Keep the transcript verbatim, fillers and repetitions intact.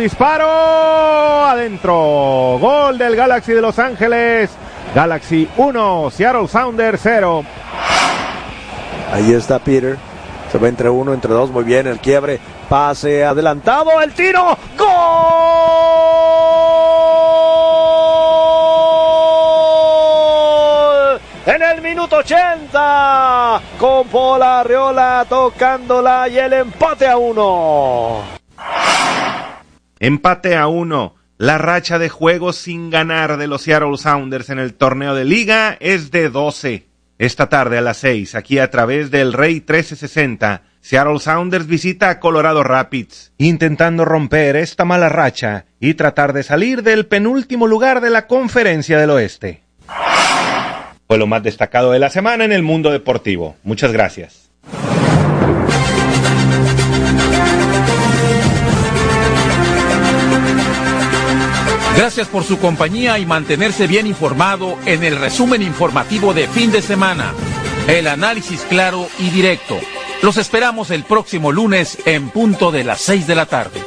disparo adentro. Gol del Galaxy de Los Ángeles. Galaxy uno, Seattle Sounders cero. Ahí está Peter. Se va entre uno, entre dos. Muy bien el quiebre. Pase adelantado. El tiro. ¡Gol! En el minuto ochenta. Con Paul Arriola tocándola y el empate a uno. Empate a uno. La racha de juegos sin ganar de los Seattle Sounders en el torneo de liga es de doce. Esta tarde a las seis, aquí a través del Rey trece sesenta, Seattle Sounders visita a Colorado Rapids, intentando romper esta mala racha y tratar de salir del penúltimo lugar de la Conferencia del Oeste. Fue lo más destacado de la semana en el mundo deportivo. Muchas gracias. Gracias por su compañía y mantenerse bien informado en el resumen informativo de fin de semana. El análisis claro y directo. Los esperamos el próximo lunes en punto de las seis de la tarde.